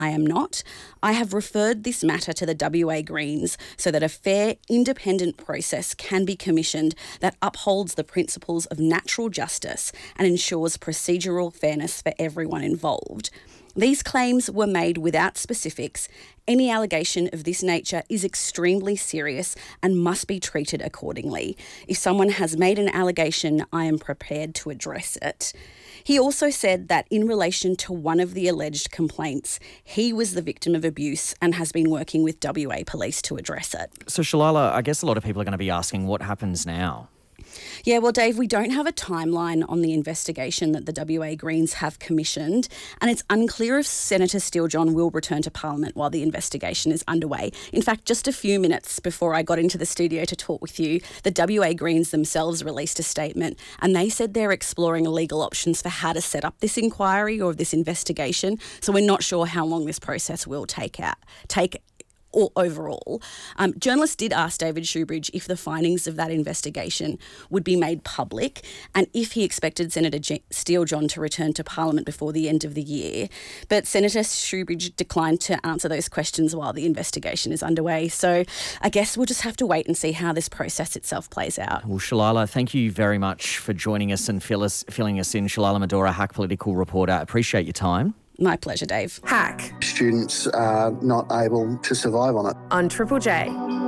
I am not. I have referred this matter to the WA Greens so that a fair, independent process can be commissioned that upholds the principles of natural justice and ensures procedural fairness for everyone involved. These claims were made without specifics. Any allegation of this nature is extremely serious and must be treated accordingly. If someone has made an allegation, I am prepared to address it. He also said that in relation to one of the alleged complaints, he was the victim of abuse and has been working with WA Police to address it. So, Shalala, I guess a lot of people are going to be asking what happens now. Yeah, well, Dave, we don't have a timeline on the investigation that the WA Greens have commissioned, and it's unclear if Senator Steele-John will return to Parliament while the investigation is underway. In fact, just a few minutes before I got into the studio to talk with you, the WA Greens themselves released a statement, and they said they're exploring legal options for how to set up this inquiry or this investigation, so we're not sure how long this process will take or overall. Journalists did ask David Shoebridge if the findings of that investigation would be made public and if he expected Senator Steele-John to return to Parliament before the end of the year. But Senator Shoebridge declined to answer those questions while the investigation is underway. So I guess we'll just have to wait and see how this process itself plays out. Well, Shalala, thank you very much for joining us and filling us in. Shalala Medora, Hack political reporter. Appreciate your time. My pleasure, Dave. Hack. Students are not able to survive on it. On Triple J.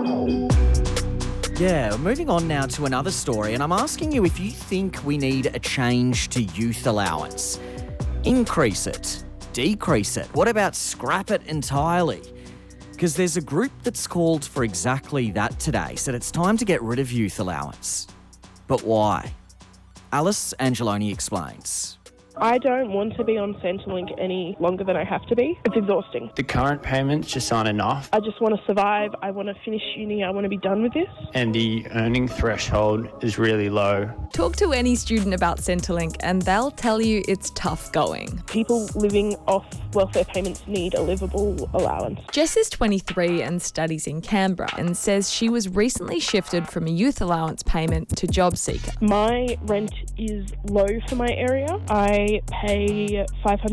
Yeah, moving on now to another story, and I'm asking you if you think we need a change to youth allowance. Increase it, decrease it. What about scrap it entirely? Because there's a group that's called for exactly that today, said it's time to get rid of youth allowance. But why? Alice Angeloni explains. I don't want to be on Centrelink any longer than I have to be. It's exhausting. The current payments just aren't enough. I just want to survive. I want to finish uni. I want to be done with this. And the earning threshold is really low. Talk to any student about Centrelink and they'll tell you it's tough going. People living off welfare payments need a livable allowance. Jess is 23 and studies in Canberra and says she was recently shifted from a youth allowance payment to JobSeeker. My rent is low for my area. I pay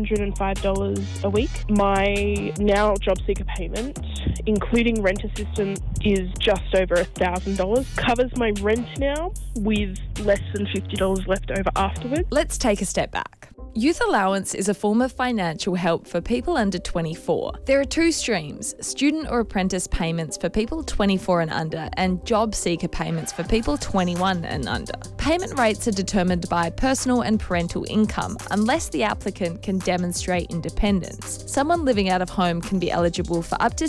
$505 a week. My now JobSeeker payment, including rent assistance, is just over $1,000. Covers my rent now with less than $50 left over afterwards. Let's take a step back. Youth allowance is a form of financial help for people under 24. There are two streams, student or apprentice payments for people 24 and under and job seeker payments for people 21 and under. Payment rates are determined by personal and parental income unless the applicant can demonstrate independence. Someone living out of home can be eligible for up to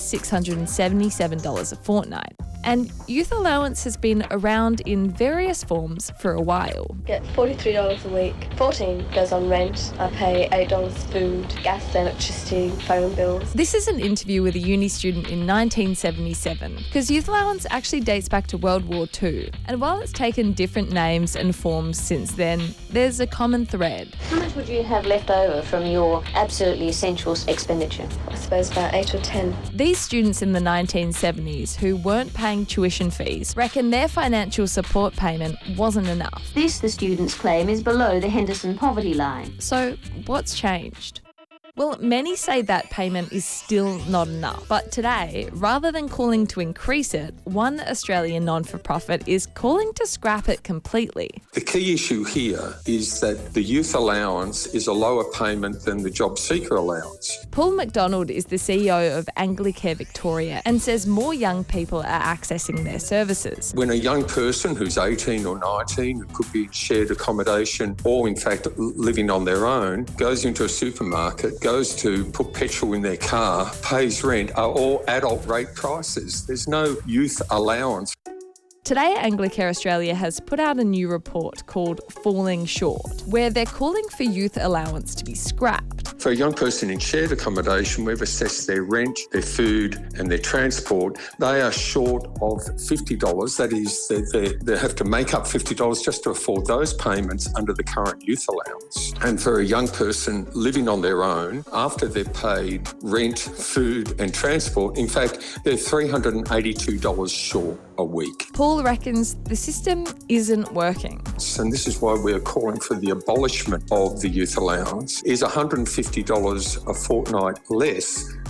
$677 a fortnight. And youth allowance has been around in various forms for a while. Get $43 a week, $14 goes on rent, I pay $8 food, gas, electricity, phone bills. This is an interview with a uni student in 1977, because youth allowance actually dates back to World War II. And while it's taken different names and forms since then, there's a common thread. How much would you have left over from your absolutely essential expenditure? I suppose about 8 or 10. These students in the 1970s who weren't paying tuition fees reckon their financial support payment wasn't enough. This, the students claim, is below the Henderson poverty line. So what's changed? Well, many say that payment is still not enough. But today, rather than calling to increase it, one Australian non-for-profit is calling to scrap it completely. The key issue here is that the youth allowance is a lower payment than the job seeker allowance. Paul McDonald is the CEO of Anglicare Victoria and says more young people are accessing their services. When a young person who's 18 or 19, who could be in shared accommodation or in fact living on their own, goes into a supermarket, goes to put petrol in their car, pays rent, are all adult rate prices. There's no youth allowance. Today, Anglicare Australia has put out a new report called Falling Short, where they're calling for youth allowance to be scrapped. For a young person in shared accommodation, we've assessed their rent, their food and their transport. They are short of $50. That is, they have to make up $50 just to afford those payments under the current youth allowance. And for a young person living on their own, after they've paid rent, food and transport, in fact, they're $382 short. a week. Paul reckons the system isn't working. And this is why we're calling for the abolishment of the youth allowance. Is $150 a fortnight less